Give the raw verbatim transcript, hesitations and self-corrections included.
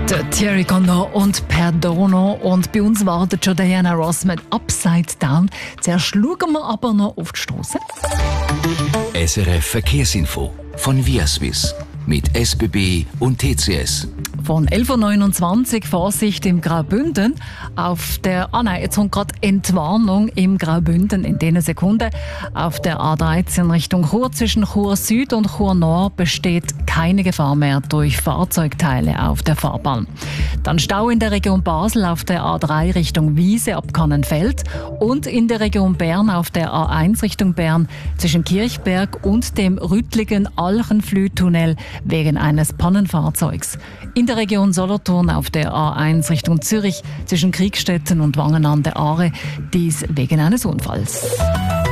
Der Thierry Condor und Perdono. Und bei uns wartet schon Diana Ross mit Upside Down. Zuerst schauen wir aber noch auf die Strasse. S R F Verkehrsinfo von Viaswiss mit S B B und T C S. Von elf Uhr neunundzwanzig Vorsicht im Graubünden. Auf der, ah nein, jetzt kommt gerade Entwarnung im Graubünden in diesen Sekunden. Auf der A dreizehn Richtung Chur zwischen Chur Süd und Chur Nord besteht keine Gefahr mehr durch Fahrzeugteile auf der Fahrbahn. Dann Stau in der Region Basel auf der A drei Richtung Wiese ab Kannenfeld und in der Region Bern auf der A eins Richtung Bern zwischen Kirchberg und dem rüttligen Alchenflüh-Tunnel wegen eines Pannenfahrzeugs. In der Region Solothurn auf der A eins Richtung Zürich zwischen Kriegstetten und Wangen an der Aare, dies wegen eines Unfalls.